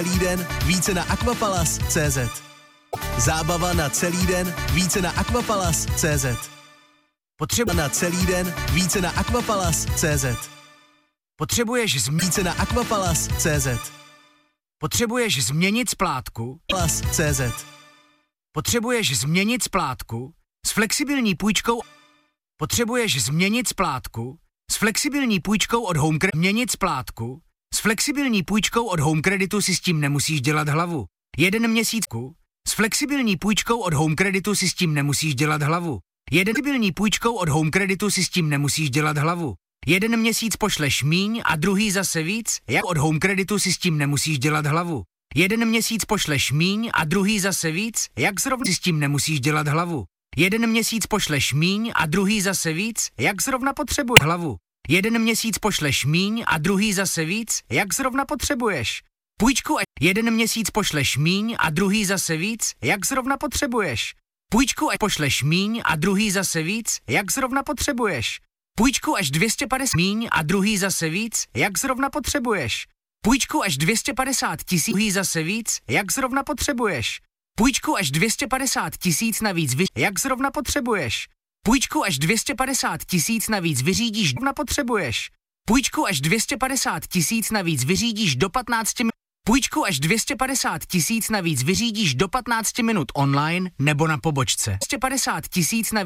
Celý den více na Aquapalace.cz. Zábava na celý den více na Aquapalace.cz. Potřeba na celý den více na Aquapalace.cz. Potřebuješ více na Aquapalace.cz. Potřebuješ změnit splátku Plus.cz. Potřebuješ změnit splátku s flexibilní půjčkou. Potřebuješ změnit splátku s flexibilní půjčkou od Home Credit. Změnit splátku s flexibilní půjčkou od Home Creditu si s tím nemusíš dělat hlavu. 1 měsíc s flexibilní půjčkou od Home Creditu si s tím nemusíš dělat hlavu. Flexibilní půjčkou od Home Creditu si s tím nemusíš dělat hlavu. 1 měsíc pošleš míň a druhý zase víc, jak od Home Creditu si s tím nemusíš dělat hlavu. 1 měsíc pošleš míň a druhý zase víc, jak zrovna si s tím nemusíš dělat hlavu. 1 měsíc pošleš míň a druhý zase víc, jak zrovna potřebuješ hlavu. 1 měsíc pošleš míň a druhý zase víc, jak zrovna potřebuješ. Půjčku 1 měsíc pošleš míň a druhý zase víc, jak zrovna potřebuješ. Půjčku pošleš míň a druhý zase víc, jak zrovna potřebuješ. Půjčku až 250 míň a druhý zase víc, jak zrovna potřebuješ. Půjčku až 250 000 druhý zase víc, jak zrovna potřebuješ. Půjčku až 250 000 navíc, jak zrovna potřebuješ. Půjčku až 250 000 navíc vyřídíš, na potřebuješ. Půjčku až 250 000 navíc vyřídíš do 15 minut. Půjčku až 250 000 navíc vyřídíš do 15 minut online nebo na pobočce. 250 000 navíc